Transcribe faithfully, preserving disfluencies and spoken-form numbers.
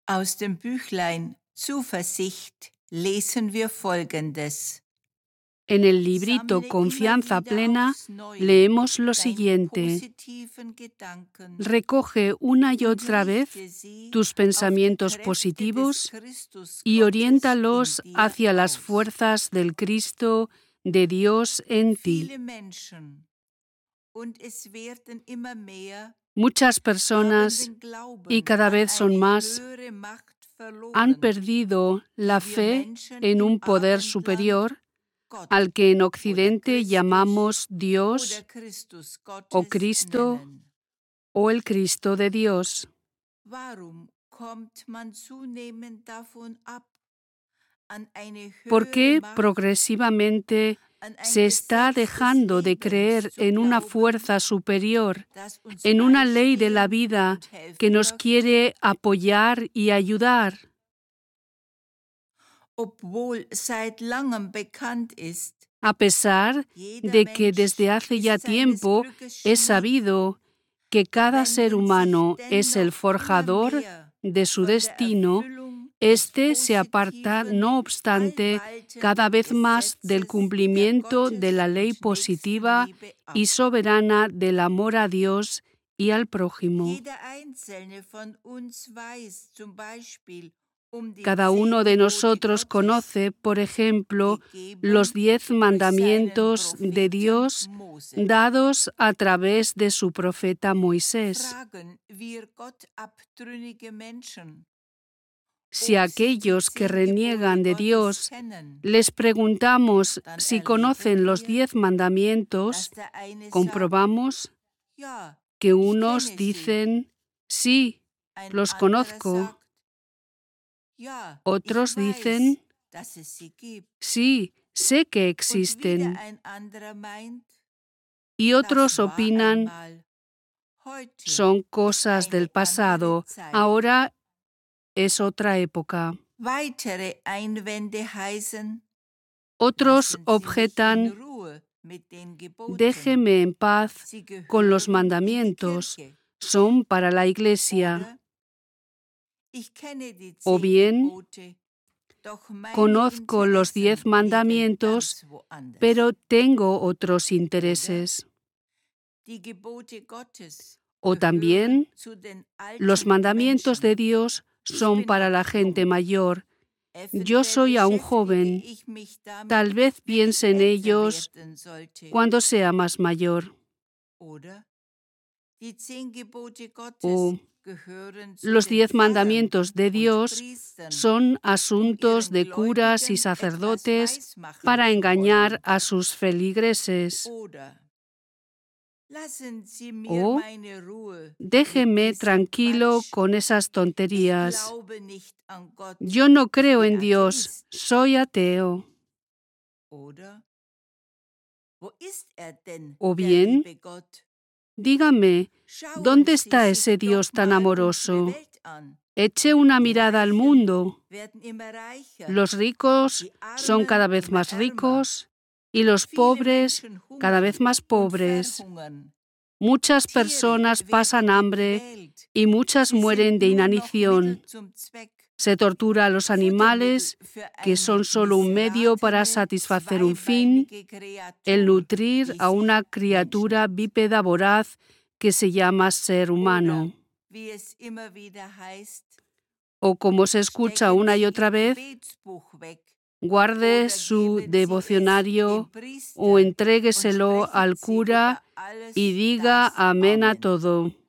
Aus dem Büchlein Zuversicht lesen wir Folgendes. En el librito Confianza Plena leemos lo siguiente. Recoge una y otra vez tus pensamientos positivos y oriéntalos hacia las fuerzas del Cristo de Dios en ti. Muchas personas, y cada vez son más, han perdido la fe en un poder superior al que en Occidente llamamos Dios o Cristo o el Cristo de Dios. ¿Por qué progresivamente se está dejando de creer en una fuerza superior, en una ley de la vida que nos quiere apoyar y ayudar? A pesar de que desde hace ya tiempo es sabido que cada ser humano es el forjador de su destino, éste se aparta, no obstante, cada vez más del cumplimiento de la ley positiva y soberana del amor a Dios y al prójimo. Cada uno de nosotros conoce, por ejemplo, los diez mandamientos de Dios dados a través de su profeta Moisés. Si a aquellos que reniegan de Dios les preguntamos si conocen los diez mandamientos, comprobamos que unos dicen, sí, los conozco. Otros dicen, sí, sé que existen. Y otros opinan, son cosas del pasado, ahora es otra época. Otros objetan, déjeme en paz con los mandamientos, son para la Iglesia. O bien, conozco los diez mandamientos, pero tengo otros intereses. O también, los mandamientos de Dios son para la gente mayor. Yo soy aún joven. Tal vez piense en ellos cuando sea más mayor. O los diez mandamientos de Dios son asuntos de curas y sacerdotes para engañar a sus feligreses. O déjeme tranquilo con esas tonterías. Yo no creo en Dios, soy ateo. O bien, dígame, ¿dónde está ese Dios tan amoroso? Eche una mirada al mundo. Los ricos son cada vez más ricos y los pobres cada vez más pobres. Muchas personas pasan hambre y muchas mueren de inanición. Se tortura a los animales, que son solo un medio para satisfacer un fin, el nutrir a una criatura bípeda voraz que se llama ser humano. O como se escucha una y otra vez, guarde su devocionario o entrégueselo al cura y diga amén a todo.